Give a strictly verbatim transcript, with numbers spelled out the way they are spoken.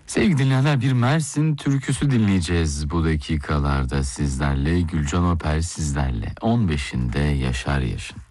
Sevgili dinleyenler, bir Mersin türküsü dinleyeceğiz bu dakikalarda sizlerle. Gülcan Oper sizlerle. on beşinde Yaşar Yaşın.